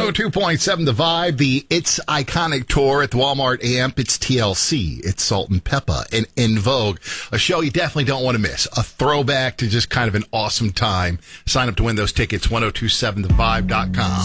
102.7 The Vibe, the It's Iconic Tour at the Walmart Amp. It's TLC. It's Salt and Peppa and In Vogue. A show you definitely don't want to miss. A throwback to just kind of an awesome time. Sign up to win those tickets, 1027thevibe.com.